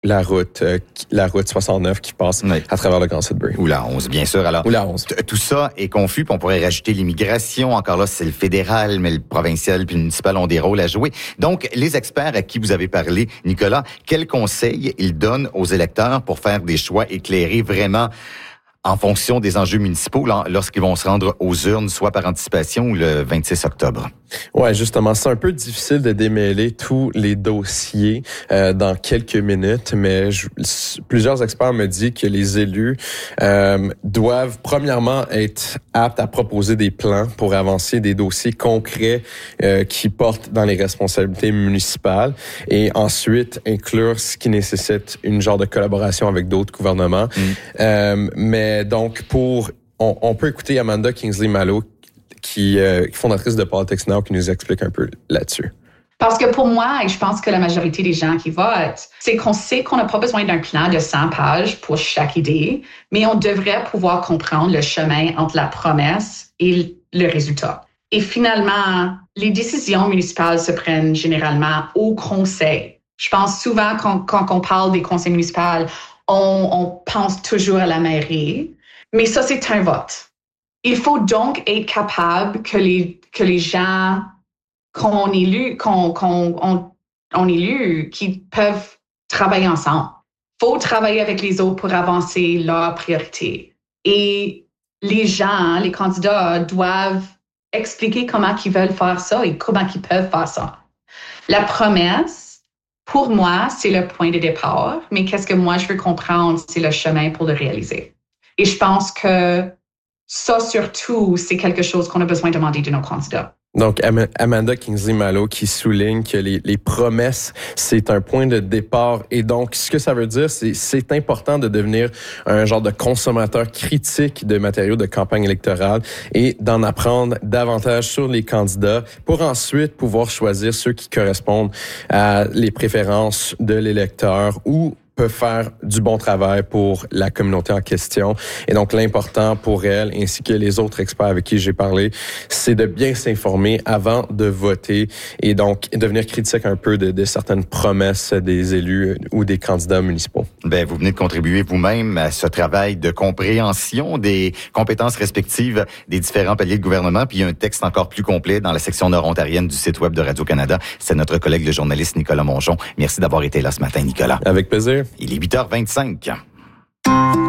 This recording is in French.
la route 69 qui passe à travers le Grand Sudbury. Ou la 11, bien sûr. Alors, ou la 11. Tout ça est confus, puis on pourrait rajouter l'immigration. Encore là, c'est le fédéral, mais le provincial puis le municipal ont des rôles à jouer. Donc, les experts à qui vous avez parlé, Nicolas, quels conseils ils donnent aux électeurs pour faire des choix éclairés vraiment en fonction des enjeux municipaux lorsqu'ils vont se rendre aux urnes, soit par anticipation ou le 26 octobre? Ouais, justement, c'est un peu difficile de démêler tous les dossiers dans quelques minutes, mais plusieurs experts me disent que les élus doivent premièrement être aptes à proposer des plans pour avancer des dossiers concrets qui portent dans les responsabilités municipales et ensuite inclure ce qui nécessite une genre de collaboration avec d'autres gouvernements. Mais donc, on peut écouter Amanda Kingsley-Malo, qui est fondatrice de Politics Now, qui nous explique un peu là-dessus. Parce que pour moi, et je pense que la majorité des gens qui votent, c'est qu'on sait qu'on n'a pas besoin d'un plan de 100 pages pour chaque idée, mais on devrait pouvoir comprendre le chemin entre la promesse et le résultat. Et finalement, les décisions municipales se prennent généralement au conseil. Je pense souvent quand on parle des conseils municipaux, on pense toujours à la mairie, mais ça, c'est un vote. Il faut donc être capable que les gens qu'on élu, qui peuvent travailler ensemble. Faut travailler avec les autres pour avancer leurs priorités. Et les gens, les candidats doivent expliquer comment ils veulent faire ça et comment ils peuvent faire ça. La promesse, pour moi, c'est le point de départ, mais qu'est-ce que moi je veux comprendre, c'est le chemin pour le réaliser. Et je pense que ça, surtout, c'est quelque chose qu'on a besoin de demander de nos candidats. Donc, Amanda Kingsley-Malo qui souligne que les promesses, c'est un point de départ. Et donc, ce que ça veut dire, c'est important de devenir un genre de consommateur critique de matériaux de campagne électorale et d'en apprendre davantage sur les candidats pour ensuite pouvoir choisir ceux qui correspondent à les préférences de l'électeur ou peuvent faire du bon travail pour la communauté en question. Et donc, l'important pour elle, ainsi que les autres experts avec qui j'ai parlé, c'est de bien s'informer avant de voter et donc devenir critique un peu de certaines promesses des élus ou des candidats municipaux. Ben, vous venez de contribuer vous-même à ce travail de compréhension des compétences respectives des différents paliers de gouvernement. Puis il y a un texte encore plus complet dans la section nord-ontarienne du site web de Radio-Canada. C'est notre collègue, le journaliste Nicolas Mongeon. Merci d'avoir été là ce matin, Nicolas. Avec plaisir. Il est 8h25.